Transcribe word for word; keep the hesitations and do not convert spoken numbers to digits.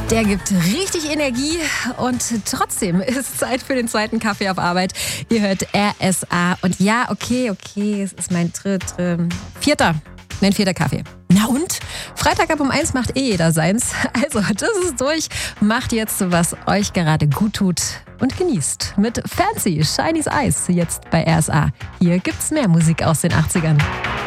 Der gibt richtig Energie und trotzdem ist es Zeit für den zweiten Kaffee auf Arbeit. Ihr hört R S A und ja, okay, okay, es ist mein dritt, ähm, vierter, mein vierter Kaffee. Na und? Freitag ab um eins macht eh jeder seins. Also, das ist durch. Macht jetzt, was euch gerade gut tut und genießt. Mit Fancy, Shiny's Eyes jetzt bei R S A. Hier gibt's mehr Musik aus den achtzigern.